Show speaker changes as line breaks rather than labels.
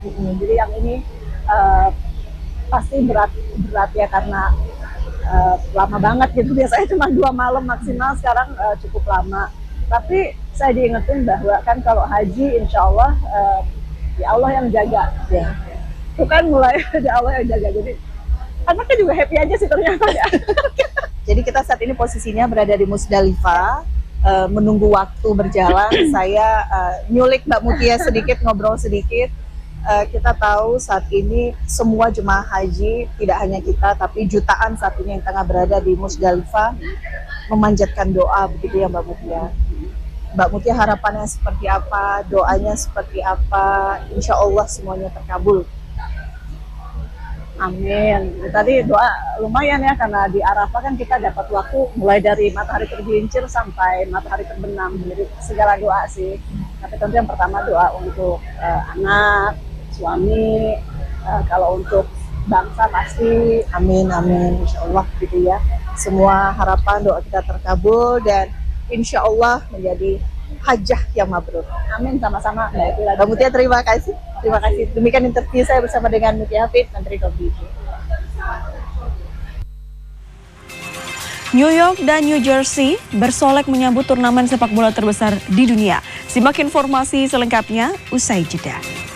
Jadi yang ini uh, pasti berat ya karena lama banget gitu. Biasanya cuma 2 malam maksimal, sekarang cukup lama. Tapi saya diingetin bahwa kan kalau haji insya Allah ya Allah yang jaga ya. Itu kan mulai dari Allah yang jaga. Jadi anaknya juga happy aja sih ternyata ya.
Jadi kita saat ini posisinya berada di Musdalifah, menunggu waktu berjalan. Saya nyulik Mbak Mutia sedikit, ngobrol sedikit. Kita tahu saat ini semua jemaah haji, tidak hanya kita, tapi jutaan saat ini yang tengah berada di Musdalifah memanjatkan doa, begitu ya Mbak Mutia. Mbak Mutia harapannya seperti apa, doanya seperti apa, insya Allah semuanya terkabul.
Amin. Tadi doa lumayan ya, karena di Arafah kan kita dapat waktu mulai dari matahari tergelincir sampai matahari terbenam. Jadi segala doa sih. Tapi tentu yang pertama doa untuk anak, suami, kalau untuk bangsa pasti.
Amin, amin. Insya Allah gitu ya. Semua harapan doa kita terkabul dan insya Allah menjadi hajah yang mabrur.
Amin, sama-sama.
Mbak Mutia, terima kasih. Terima kasih. Demikian interview saya bersama dengan Mutia Hafid, Menteri Koordinator.
New York dan New Jersey bersolek menyambut turnamen sepak bola terbesar di dunia. Simak informasi selengkapnya usai jeda.